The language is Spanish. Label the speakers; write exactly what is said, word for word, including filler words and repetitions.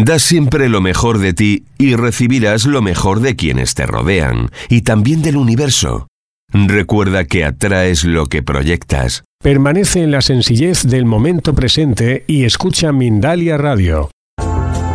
Speaker 1: Da siempre lo mejor de ti y recibirás lo mejor de quienes te rodean y también del universo. Recuerda que atraes lo que proyectas.
Speaker 2: Permanece en la sencillez del momento presente y escucha Mindalia Radio.